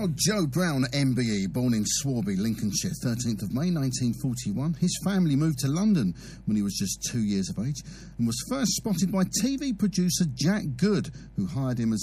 Well, Joe Brown, MBE, born in Swarby, Lincolnshire, 13th of May 1941. His family moved to London when he was just 2 years of age and was first spotted by TV producer Jack Good, who hired him as